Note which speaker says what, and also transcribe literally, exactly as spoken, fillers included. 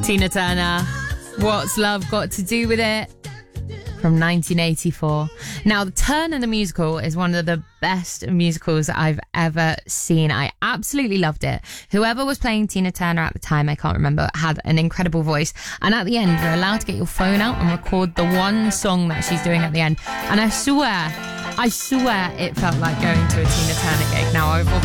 Speaker 1: Tina Turner, What's Love Got to Do with It? From nineteen eighty-four. Now, The Turner the Musical is one of the best musicals I've ever seen. I absolutely loved it. Whoever was playing Tina Turner at the time, I can't remember, had an incredible voice. And at the end, you're allowed to get your phone out and record the one song that she's doing at the end. And I swear, I swear it felt like going to a Tina Turner gig. Now, I've